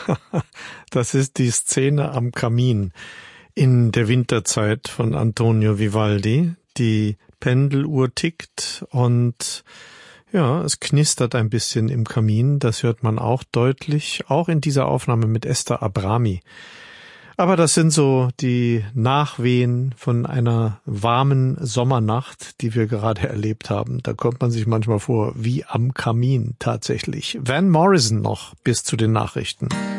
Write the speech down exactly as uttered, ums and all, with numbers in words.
Das ist die Szene am Kamin in der Winterzeit von Antonio Vivaldi. Die Pendeluhr tickt und ja, es knistert ein bisschen im Kamin. Das hört man auch deutlich, auch in dieser Aufnahme mit Esther Abrami. Aber das sind so die Nachwehen von einer warmen Sommernacht, die wir gerade erlebt haben. Da kommt man sich manchmal vor wie am Kamin tatsächlich. Van Morrison noch bis zu den Nachrichten.